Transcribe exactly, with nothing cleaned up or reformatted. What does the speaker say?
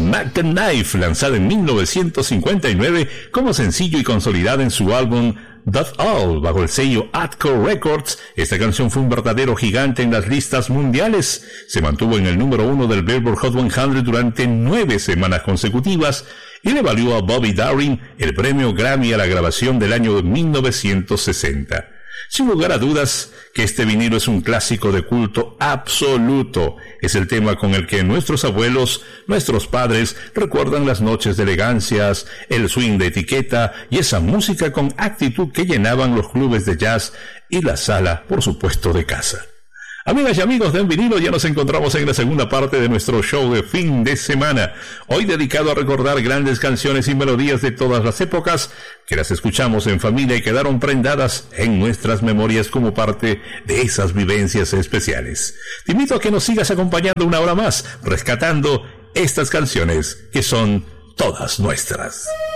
Mac the Knife, lanzada en mil novecientos cincuenta y nueve como sencillo y consolidada en su álbum That's All, bajo el sello Atco Records. Esta canción fue un verdadero gigante en las listas mundiales. Se mantuvo en el número uno del Billboard Hot cien durante nueve semanas consecutivas y le valió a Bobby Darin el premio Grammy a la grabación del año mil novecientos sesenta. Sin lugar a dudas que este vinilo es un clásico de culto absoluto. Es el tema con el que nuestros abuelos, nuestros padres recuerdan las noches de elegancias, el swing de etiqueta y esa música con actitud que llenaban los clubes de jazz y la sala, por supuesto, de casa. Amigas y amigos de En Vinilo, ya nos encontramos en la segunda parte de nuestro show de fin de semana. Hoy dedicado a recordar grandes canciones y melodías de todas las épocas que las escuchamos en familia y quedaron prendadas en nuestras memorias como parte de esas vivencias especiales. Te invito a que nos sigas acompañando una hora más, rescatando estas canciones que son todas nuestras.